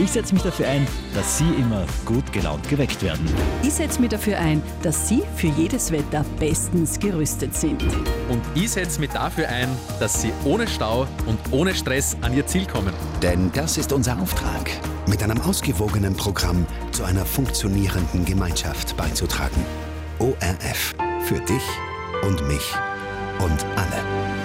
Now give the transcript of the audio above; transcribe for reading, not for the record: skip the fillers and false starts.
Ich setze mich dafür ein, dass Sie immer gut gelaunt geweckt werden. Ich setze mich dafür ein, dass Sie für jedes Wetter bestens gerüstet sind. Und ich setze mich dafür ein, dass Sie ohne Stau und ohne Stress an Ihr Ziel kommen. Denn das ist unser Auftrag, mit einem ausgewogenen Programm zu einer funktionierenden Gemeinschaft beizutragen. ORF. Für dich und mich und alle.